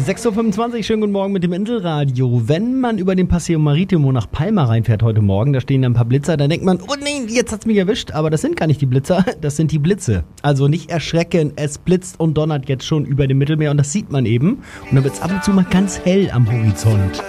6.25 Uhr, schönen guten Morgen mit dem Inselradio. Wenn man über den Paseo Maritimo nach Palma reinfährt heute Morgen, da stehen da ein paar Blitzer, dann denkt man, oh nein, jetzt hat's mich erwischt. Aber das sind gar nicht die Blitzer, das sind die Blitze. Also nicht erschrecken, es blitzt und donnert jetzt schon über dem Mittelmeer und das sieht man eben. Und dann wird's ab und zu mal ganz hell am Horizont.